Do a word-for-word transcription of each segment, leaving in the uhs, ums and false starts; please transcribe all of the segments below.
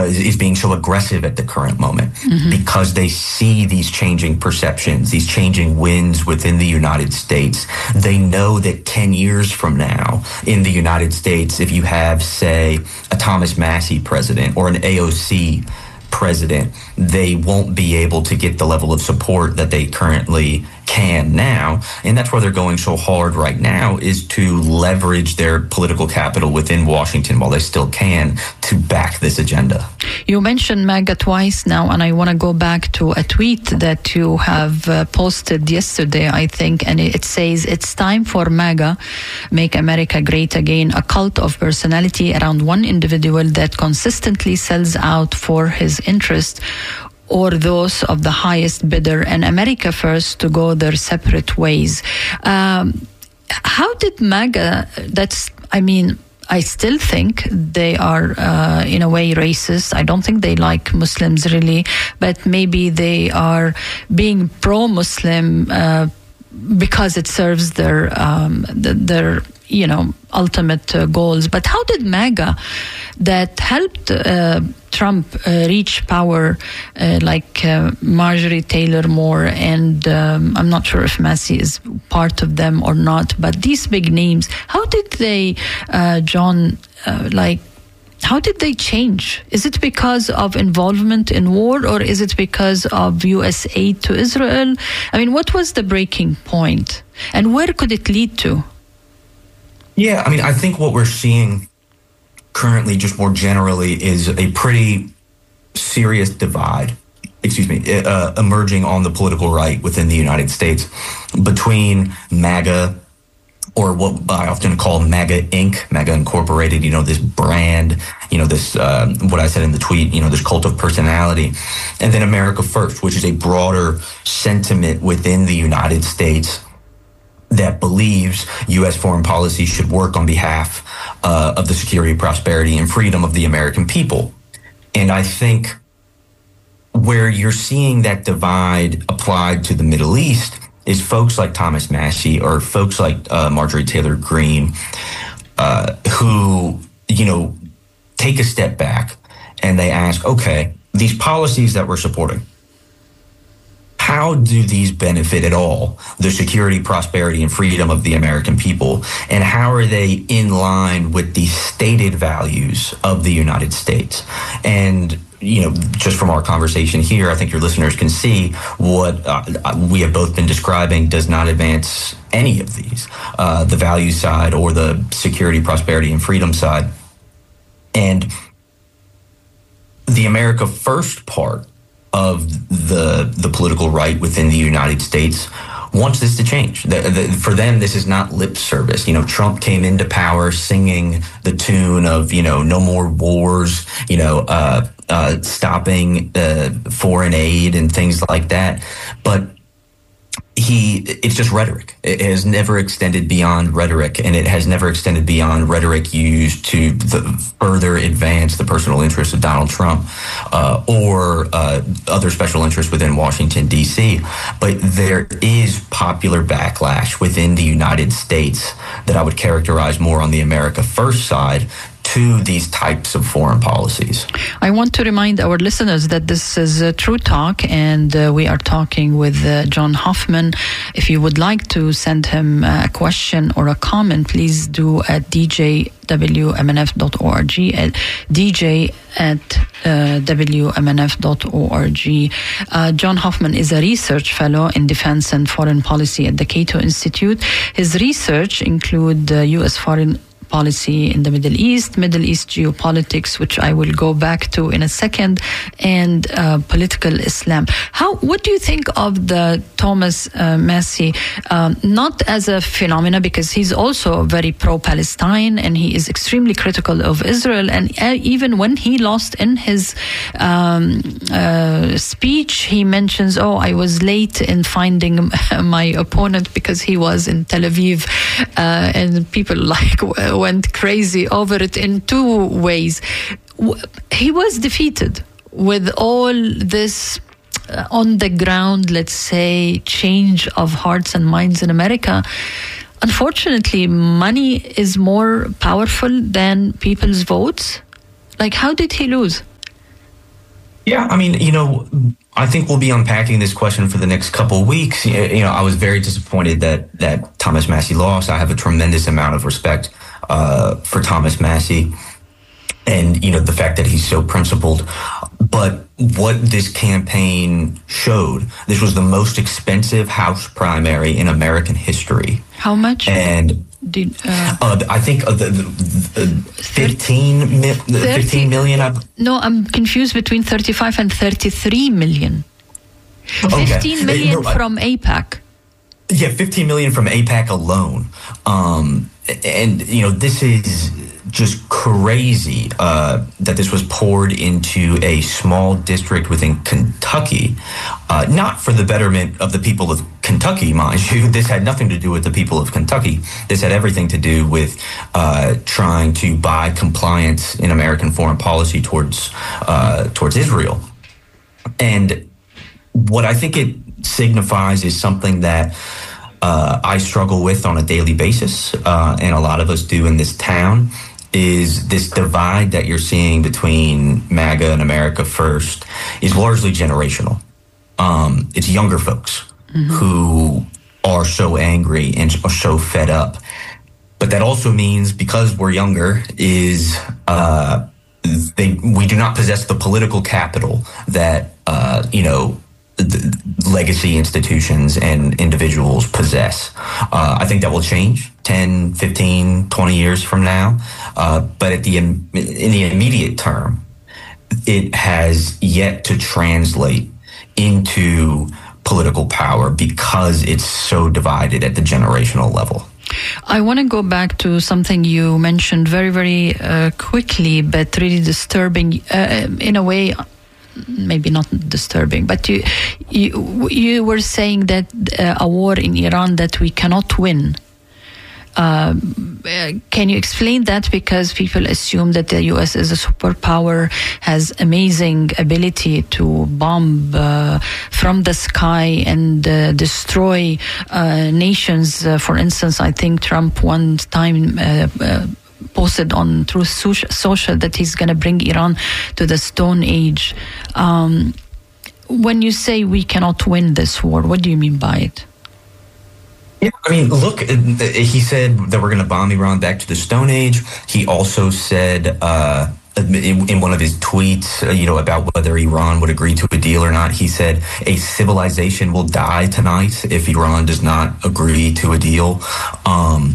is, is being so aggressive at the current moment, mm-hmm. because they see these changing perceptions, these changing winds within the United States. They know that ten years from now in the United States, if you have, say, a Thomas Massie president or an A O C president, they won't be able to get the level of support that they currently can now. And that's why they're going so hard right now, is to leverage their political capital within Washington while they still can to back this agenda. You mentioned MAGA twice now, and I want to go back to a tweet that you have uh, posted yesterday, I think, and it says, "It's time for MAGA, Make America Great Again, a cult of personality around one individual that consistently sells out for his interest or those of the highest bidder, and America first to go their separate ways." Um, how did MAGA, that's, I mean, I still think they are, uh, in a way, racist. I don't think they like Muslims really, but maybe they are being pro-Muslim uh, because it serves their, um, their, you know, ultimate uh, goals. But how did MAGA, that helped uh, Trump uh, reach power, uh, like uh, Marjorie Taylor Moore, and um, I'm not sure if Massie is part of them or not, but these big names, how did they, uh, John, uh, like, how did they change? Is it because of involvement in war, or is it because of U S aid to Israel? I mean, what was the breaking point, and where could it lead to? Yeah, I mean, I think what we're seeing currently, just more generally, is a pretty serious divide, excuse me, uh, emerging on the political right within the United States between MAGA, or what I often call MAGA Incorporated, MAGA Incorporated, you know, this brand, you know, this, uh, what I said in the tweet, you know, this cult of personality, and then America First, which is a broader sentiment within the United States that believes U S foreign policy should work on behalf uh, of the security, prosperity, and freedom of the American people. And I think where you're seeing that divide applied to the Middle East is folks like Thomas Massie or folks like uh, Marjorie Taylor Greene, uh, who, you know, take a step back and they ask, okay, these policies that we're supporting, how do these benefit at all the security, prosperity, and freedom of the American people? And how are they in line with the stated values of the United States? And, you know, just from our conversation here, I think your listeners can see what uh, we have both been describing does not advance any of these, uh, the value side or the security, prosperity, and freedom side. And the America First part of the the political right within the United States wants this to change. The, the, for them, this is not lip service. You know, Trump came into power singing the tune of, you know, no more wars, you know, uh, uh, stopping uh, foreign aid and things like that. But he, it's just rhetoric. It has never extended beyond rhetoric, and it has never extended beyond rhetoric used to the, further advance the personal interests of Donald Trump uh, or uh, other special interests within Washington, D C. But there is popular backlash within the United States that I would characterize more on the America First side to these types of foreign policies. I want to remind our listeners that this is a True Talk, and uh, we are talking with uh, John Hoffman. If you would like to send him a question or a comment, please do at d j w m n f dot org, at d j at uh, w m n f dot org. Uh, John Hoffman is a research fellow in defense and foreign policy at the Cato Institute. His research include uh, U S foreign policy in the Middle East, Middle East geopolitics, which I will go back to in a second, and uh, political Islam. How? What do you think of the Thomas uh, Massie, um, not as a phenomena, because he's also very pro-Palestine and he is extremely critical of Israel, and uh, even when he lost in his um, uh, speech, he mentions, oh, I was late in finding my opponent because he was in Tel Aviv, uh, and people like went crazy over it in two ways. He was defeated with all this uh, on the ground, let's say, change of hearts and minds in America. Unfortunately, money is more powerful than people's votes. Like, how did he lose? Yeah, I mean, you know, I think we'll be unpacking this question for the next couple of weeks. You know, I was very disappointed that that Thomas Massie lost. I have a tremendous amount of respect uh, for Thomas Massie, and you know the fact that he's so principled. But what this campaign showed, this was the most expensive House primary in American history. How much? And Did, uh, uh, I think uh, the, the, the fifteen, mi- fifteen million. I, no, I'm confused between thirty-five and thirty-three million. Okay. fifteen million no, from AIPAC. Yeah, fifteen million from AIPAC alone. Um, and, you know, this is just crazy uh, that this was poured into a small district within Kentucky, uh, not for the betterment of the people of Kentucky, mind you. This had nothing to do with the people of Kentucky. This had everything to do with uh, trying to buy compliance in American foreign policy towards uh, towards Israel. And what I think it signifies is something that uh, I struggle with on a daily basis, uh, and a lot of us do in this town, is this divide that you're seeing between MAGA and America First is largely generational. Um, it's younger folks mm-hmm. who are so angry and are so fed up. But that also means, because we're younger, is uh, they we do not possess the political capital that, uh, you know, the legacy institutions and individuals possess. Uh, I think that will change ten, fifteen, twenty years from now. Uh, but at the in the immediate term, it has yet to translate into political power because it's so divided at the generational level. I want to go back to something you mentioned very, very uh, quickly, but really disturbing uh, in a way. Maybe not disturbing, but you you, you were saying that uh, a war in Iran that we cannot win. Uh, can you explain that? Because people assume that the U S is a superpower, has amazing ability to bomb uh, from the sky and uh, destroy uh, nations. Uh, for instance, I think Trump one time uh, uh, posted on Truth Social that he's going to bring Iran to the Stone Age. Um, when you say we cannot win this war, what do you mean by it? Yeah, I mean, look, he said that we're going to bomb Iran back to the Stone Age. He also said uh, in, in one of his tweets, uh, you know, about whether Iran would agree to a deal or not, he said a civilization will die tonight if Iran does not agree to a deal. Um,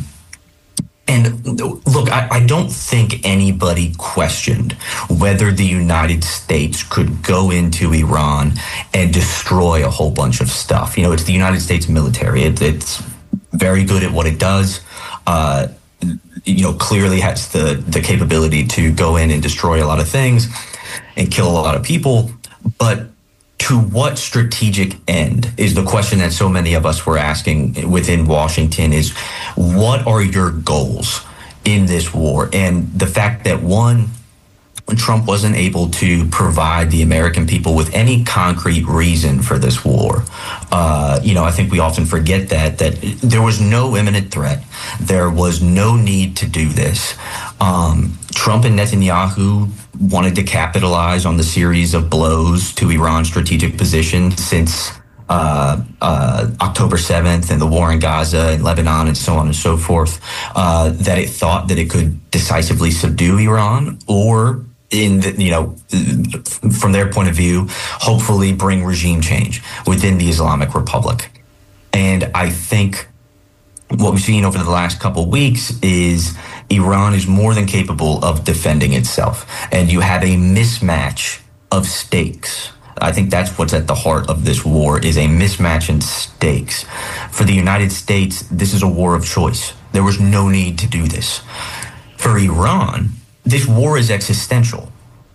And look, I, I don't think anybody questioned whether the United States could go into Iran and destroy a whole bunch of stuff. You know, it's the United States military. It, it's very good at what it does. Uh, you know, clearly has the, the capability to go in and destroy a lot of things and kill a lot of people. But to what strategic end is the question that so many of us were asking within Washington, is what are your goals in this war? And the fact that, one, Trump wasn't able to provide the American people with any concrete reason for this war. Uh, you know, I think we often forget that, that there was no imminent threat. There was no need to do this. Um, Trump and Netanyahu wanted to capitalize on the series of blows to Iran's strategic position since uh, uh, October seventh and the war in Gaza and Lebanon and so on and so forth, uh, that it thought that it could decisively subdue Iran, or in the, you know, from their point of view, hopefully bring regime change within the Islamic Republic. And I think what we've seen over the last couple of weeks is Iran is more than capable of defending itself. And you have a mismatch of stakes. I think that's what's at the heart of this war, is a mismatch in stakes. For the United States, this is a war of choice. There was no need to do this. For Iran, this war is existential.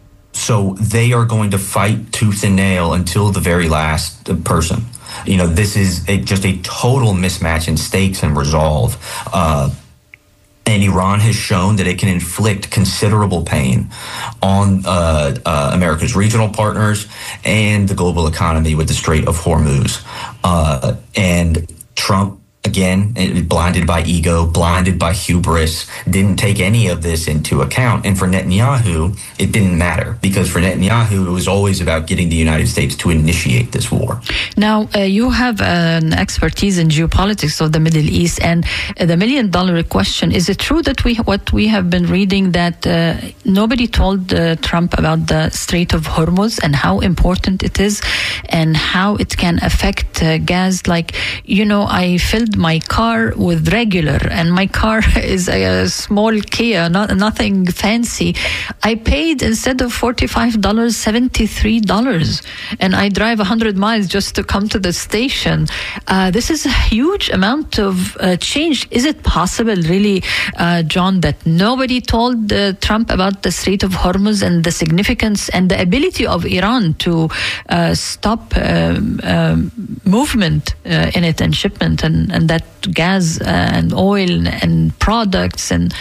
So they are going to fight tooth and nail until the very last person. You know, this is a, just a total mismatch in stakes and resolve. Uh, and Iran has shown that it can inflict considerable pain on uh, uh, America's regional partners and the global economy with the Strait of Hormuz. Uh, and Trump again, blinded by ego, blinded by hubris, didn't take any of this into account. And for Netanyahu, it didn't matter, because for Netanyahu, it was always about getting the United States to initiate this war. Now, uh, you have an expertise in geopolitics of the Middle East, and uh, the million dollar question, is it true that we what we have been reading, that uh, nobody told uh, Trump about the Strait of Hormuz and how important it is and how it can affect uh, gas? Like, you know, I filled my car with regular, and my car is a, a small Kia, not nothing fancy. I paid, instead of forty-five dollars, seventy-three dollars, and I drive one hundred miles just to come to the station. Uh, this is a huge amount of uh, change. Is it possible, really, uh, John, that nobody told uh, Trump about the Strait of Hormuz and the significance and the ability of Iran to uh, stop um, um, movement uh, in it and shipment and, and that gas uh, and oil and products? And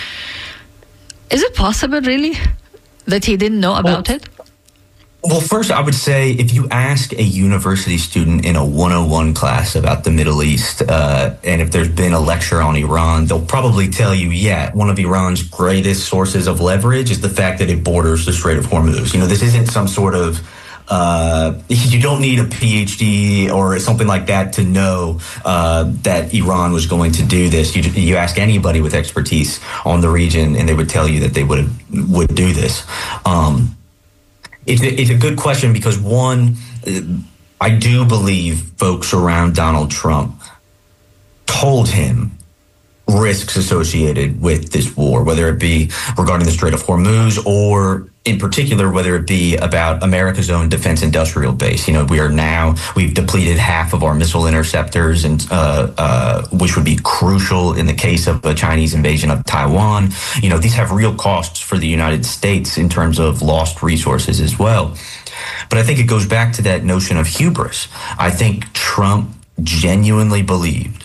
is it possible, really, that he didn't know about well, it? Well, first, I would say if you ask a university student in a one oh one class about the Middle East, uh, and if there's been a lecture on Iran, they'll probably tell you, yeah, one of Iran's greatest sources of leverage is the fact that it borders the Strait of Hormuz. You know, this isn't some sort of Uh, you don't need a P H D or something like that to know uh, that Iran was going to do this. You, you ask anybody with expertise on the region, and they would tell you that they would would do this. Um, it's, a, it's a good question, because one, I do believe folks around Donald Trump told him risks associated with this war, whether it be regarding the Strait of Hormuz, or in particular, whether it be about America's own defense industrial base. You know, we are now, we've depleted half of our missile interceptors, and uh, uh, which would be crucial in the case of a Chinese invasion of Taiwan. You know, these have real costs for the United States in terms of lost resources as well. But I think it goes back to that notion of hubris. I think Trump genuinely believed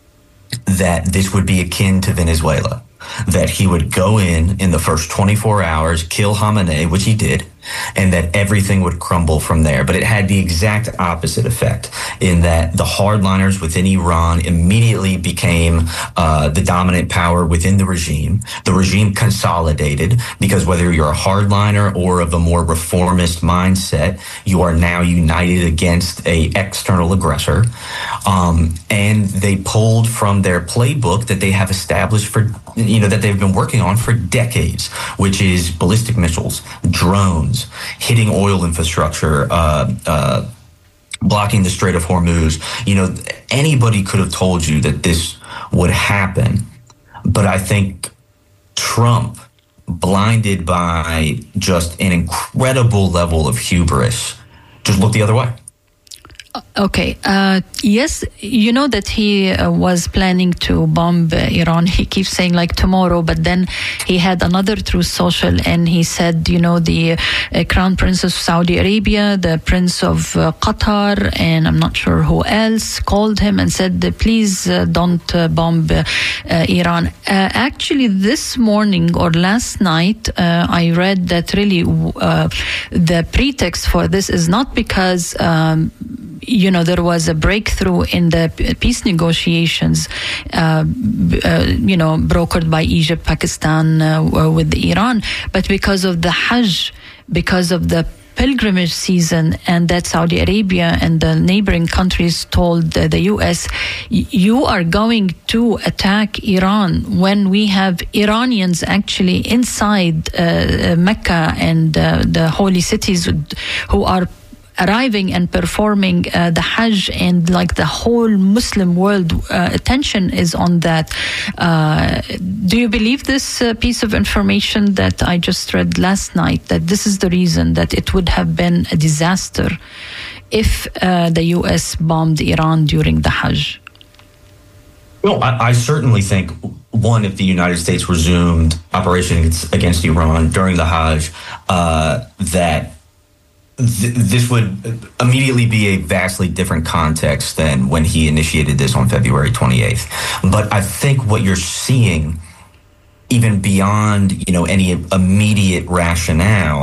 that this would be akin to Venezuela, that he would go in in the first twenty-four hours, kill Khamenei, which he did, and that everything would crumble from there. But it had the exact opposite effect, in that the hardliners within Iran immediately became uh, the dominant power within the regime. The regime consolidated, because whether you're a hardliner or of a more reformist mindset, you are now united against a external aggressor. Um, and they pulled from their playbook that they have established for, you know, that they've been working on for decades, which is ballistic missiles, drones, hitting oil infrastructure, uh, uh, blocking the Strait of Hormuz. You know, anybody could have told you that this would happen. But I think Trump, blinded by just an incredible level of hubris, just looked the other way. Okay. Uh, yes, you know that he uh, was planning to bomb uh, Iran. He keeps saying like tomorrow, but then he had another Truth Social, and he said, you know, the uh, Crown Prince of Saudi Arabia, the Prince of uh, Qatar, and I'm not sure who else, called him and said, please uh, don't uh, bomb uh, uh, Iran. Uh, actually, this morning or last night, uh, I read that really uh, the pretext for this is not because um, you know, there was a breakthrough in the peace negotiations, uh, uh, you know, brokered by Egypt, Pakistan, uh, with Iran, but because of the Hajj, because of the pilgrimage season, and that Saudi Arabia and the neighboring countries told the, the U S, you are going to attack Iran when we have Iranians actually inside uh, Mecca and uh, the holy cities who are arriving and performing uh, the Hajj, and like the whole Muslim world uh, attention is on that. Uh, do you believe this uh, piece of information that I just read last night, that this is the reason that it would have been a disaster if uh, the U S bombed Iran during the Hajj? Well, I, I certainly think, one, if the United States resumed operations against Iran during the Hajj, uh, that th- this would immediately be a vastly different context than when he initiated this on February twenty-eighth. But I think what you're seeing, even beyond, you know, any immediate rationale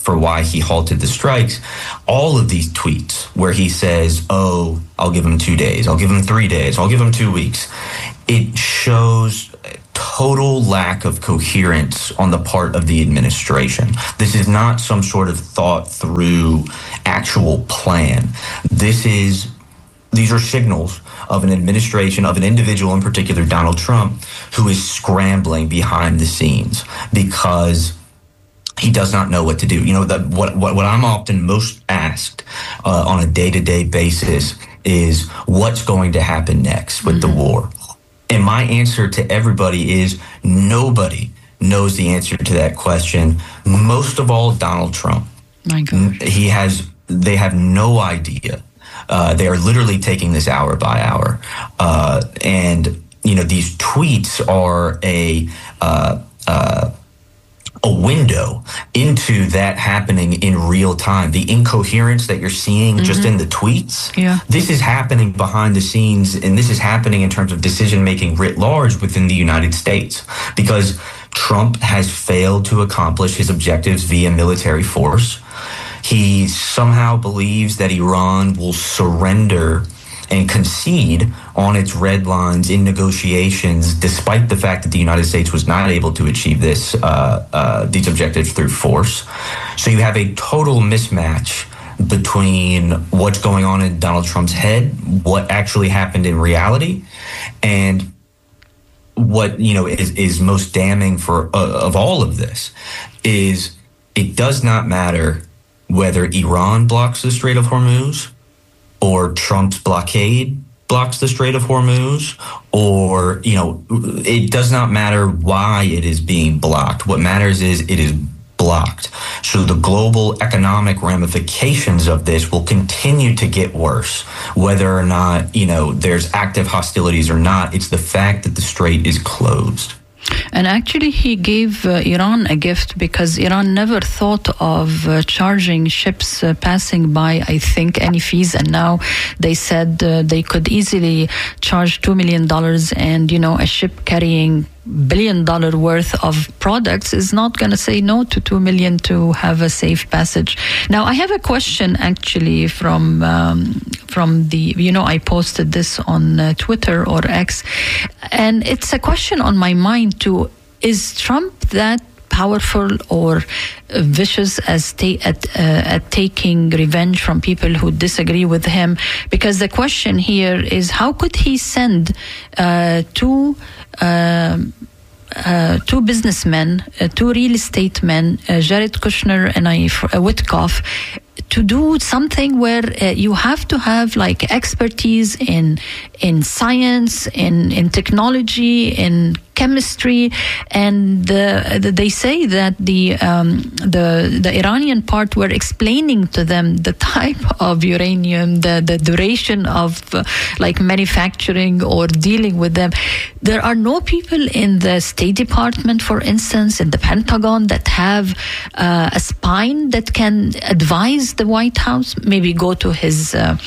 for why he halted the strikes, all of these tweets where he says, oh, I'll give him two days, I'll give him three days, I'll give him two weeks, it shows total lack of coherence on the part of the administration. This is not some sort of thought through actual plan. This is These are signals of an administration, of an individual in particular, Donald Trump, who is scrambling behind the scenes because he does not know what to do. You know, the, what, what what I'm often most asked uh, on a day-to-day basis is what's going to happen next with mm-hmm. the war. And my answer to everybody is nobody knows the answer to that question. Most of all, Donald Trump. My God. He has, they have no idea. Uh, they are literally taking this hour by hour. Uh, and, you know, these tweets are a, uh, uh, a window into that happening in real time. The incoherence that you're seeing mm-hmm. just in the tweets, yeah. this is happening behind the scenes, and this is happening in terms of decision-making writ large within the United States, because Trump has failed to accomplish his objectives via military force. He somehow believes that Iran will surrender and concede on its red lines in negotiations, despite the fact that the United States was not able to achieve this uh, uh, these objectives through force. So you have a total mismatch between what's going on in Donald Trump's head, what actually happened in reality, and what, you know, is, is most damning for uh, of all of this is it does not matter whether Iran blocks the Strait of Hormuz or Trump's blockade blocks the Strait of Hormuz, or, you know, it does not matter why it is being blocked. What matters is it is blocked. So the global economic ramifications of this will continue to get worse, whether or not, you know, there's active hostilities or not. It's the fact that the strait is closed. And actually, he gave uh, Iran a gift, because Iran never thought of uh, charging ships uh, passing by, I think, any fees. And now they said uh, they could easily charge two million dollars, and, you know, a ship carrying billion dollar worth of products is not going to say no to two million to have a safe passage. Now, I have a question actually from um, from the, you know, I posted this on uh, Twitter or X, and it's a question on my mind too. Is Trump that powerful or uh, vicious as ta- at, uh, at taking revenge from people who disagree with him? Because the question here is, how could he send uh, two uh, uh, two businessmen, uh, two real estate men, uh, Jared Kushner and I, uh, Witkoff, to do something where uh, you have to have like expertise in in science, in in technology, in chemistry, and uh, they say that the um, the the Iranian part were explaining to them the type of uranium, the the duration of uh, like manufacturing or dealing with them. There are no people in the State Department, for instance, in the Pentagon, that have uh, a spine that can advise the White House, maybe go to his uh,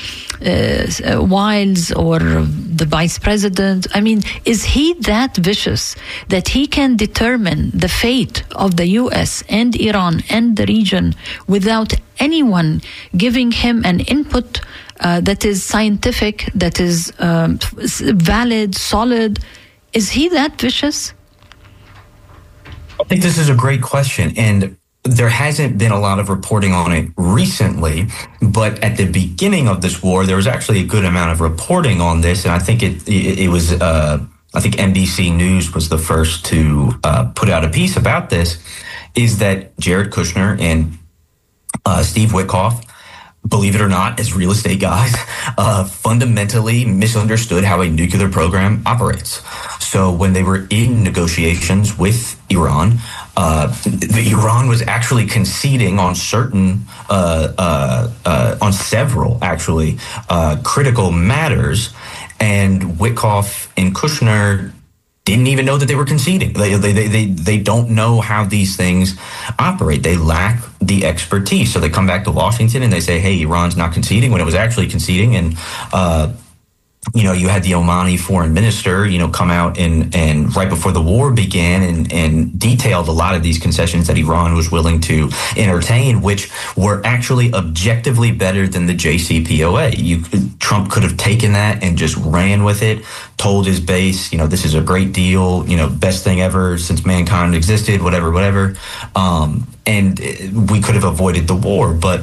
uh, wiles or the vice president. I mean, is he that vicious that he can determine the fate of the U S and Iran and the region without anyone giving him an input uh, that is scientific, that is um, valid, solid? Is he that vicious? I think this is a great question, and there hasn't been a lot of reporting on it recently, but at the beginning of this war, there was actually a good amount of reporting on this, and I think it it, it was uh, I think N B C News was the first to uh, put out a piece about this. Is that Jared Kushner and uh, Steve Witkoff, believe it or not, as real estate guys, uh, fundamentally misunderstood how a nuclear program operates. So when they were in negotiations with Iran, uh, the Iran was actually conceding on certain, uh, uh, uh, on several actually uh, critical matters, and Witkoff and Kushner didn't even know that they were conceding. They, they, they, they don't know how these things operate. They lack the expertise. So they come back to Washington and they say, hey, Iran's not conceding, when it was actually conceding. And uh, you know, you had the Omani foreign minister, you know, come out and, and right before the war began and, and detailed a lot of these concessions that Iran was willing to entertain, which were actually objectively better than the J C P O A. You, Trump could have taken that and just ran with it, told his base, you know, this is a great deal, you know, best thing ever since mankind existed, whatever, whatever. Um, and we could have avoided the war. But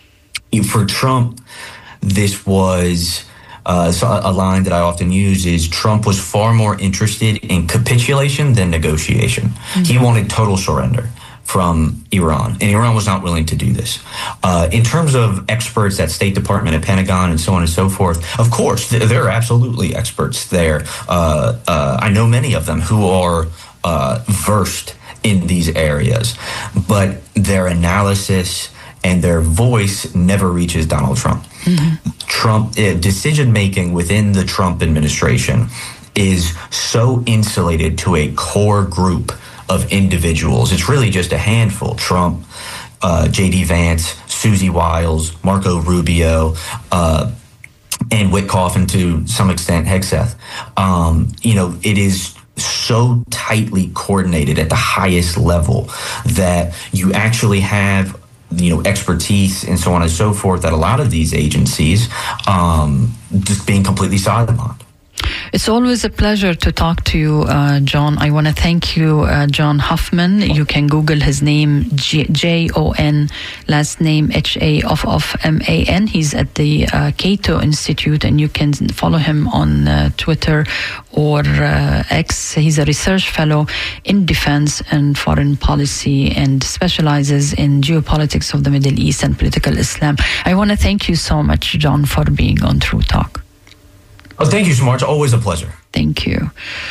for Trump, this was... Uh, so a line that I often use is Trump was far more interested in capitulation than negotiation. Mm-hmm. He wanted total surrender from Iran, and Iran was not willing to do this. Uh, in terms of experts at State Department and Pentagon and so on and so forth, of course, th- there are absolutely experts there. Uh, uh, I know many of them who are uh, versed in these areas, but their analysis and their voice never reaches Donald Trump. Mm-hmm. Trump uh, decision making within the Trump administration is so insulated to a core group of individuals. It's really just a handful. Trump, uh, J D Vance, Susie Wiles, Marco Rubio, uh, and Witkoff, and to some extent Hegseth. Um, you know, it is so tightly coordinated at the highest level that you actually have, you know, expertise and so on and so forth that a lot of these agencies um, just being completely sidelined. It's always a pleasure to talk to you, uh, John. I want to thank you, uh, John Hoffman. You can Google his name, J O N, last name H A of of M A N. He's at the uh, Cato Institute, and you can follow him on uh, Twitter or uh, X. He's a research fellow in defense and foreign policy and specializes in geopolitics of the Middle East and political Islam. I want to thank you so much, John, for being on True Talk. Oh, thank you so much. Always a pleasure. Thank you.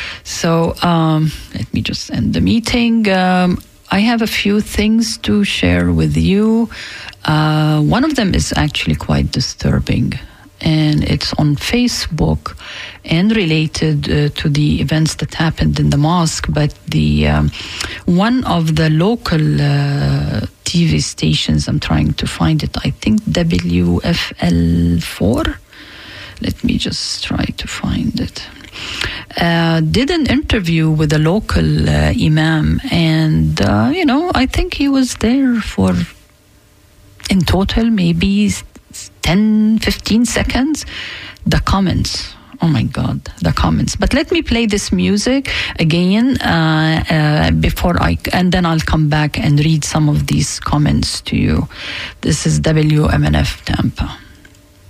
So um, let me just end the meeting. Um, I have a few things to share with you. Uh, one of them is actually quite disturbing, and it's on Facebook and related uh, to the events that happened in the mosque. But the um, one of the local uh, T V stations, I'm trying to find it, I think W F L four. Let me just try to find it. Uh, did an interview with a local uh, imam, and, uh, you know, I think he was there for, in total, maybe ten, fifteen seconds. The comments. Oh my God, the comments. But let me play this music again uh, uh, before I, and then I'll come back and read some of these comments to you. This is W M N F Tampa.